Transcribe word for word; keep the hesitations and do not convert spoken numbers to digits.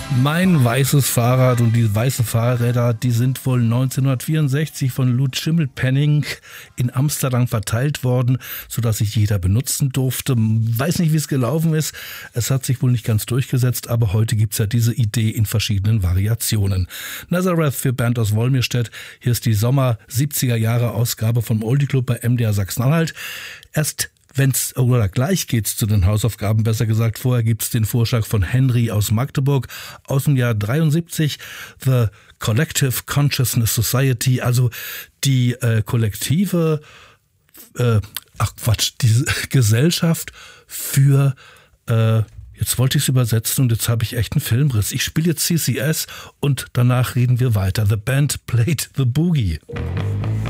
Mein weißes Fahrrad und die weißen Fahrräder, die sind wohl neunzehnhundertvierundsechzig von Lou Schimmelpenninck in Amsterdam verteilt worden, sodass sich jeder benutzen durfte. Weiß nicht, wie es gelaufen ist. Es hat sich wohl nicht ganz durchgesetzt, aber heute gibt's ja diese Idee in verschiedenen Variationen. Nazareth für Bernd aus Wolmirstedt. Hier ist die Sommer siebziger Jahre Ausgabe vom Oldie Club bei M D R Sachsen-Anhalt. Erst wenn's oder gleich geht's zu den Hausaufgaben, besser gesagt, vorher gibt's den Vorschlag von Henry aus Magdeburg aus dem Jahr dreiundsiebzig, The Collective Consciousness Society, also die äh, kollektive, äh, ach Quatsch, die Gesellschaft für, äh, jetzt wollte ich es übersetzen und jetzt habe ich echt einen Filmriss. Ich spiele jetzt C C S und danach reden wir weiter. The band played the boogie.